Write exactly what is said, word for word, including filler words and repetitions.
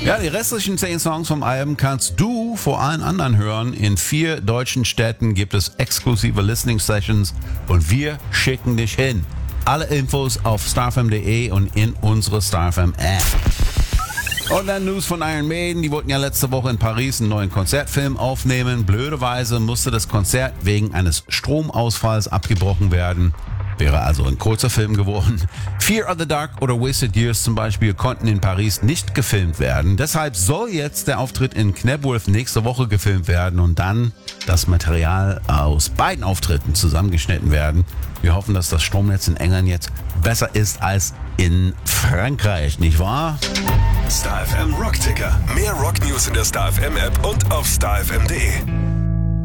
Ja, die restlichen zehn Songs vom Album kannst du vor allen anderen hören. In vier deutschen Städten gibt es exklusive Listening Sessions und wir schicken dich hin. Alle Infos auf starfm punkt de und in unsere StarFM App. Und dann News von Iron Maiden. Die wollten ja letzte Woche in Paris einen neuen Konzertfilm aufnehmen. Blöderweise musste das Konzert wegen eines Stromausfalls abgebrochen werden. Wäre also ein kurzer Film geworden. Fear of the Dark oder Wasted Years zum Beispiel konnten in Paris nicht gefilmt werden. Deshalb soll jetzt der Auftritt in Knebworth nächste Woche gefilmt werden und dann das Material aus beiden Auftritten zusammengeschnitten werden. Wir hoffen, dass das Stromnetz in England jetzt besser ist als in Frankreich, nicht wahr? StarFM Rockticker. Mehr Rocknews in der StarFM App und auf starfm punkt de.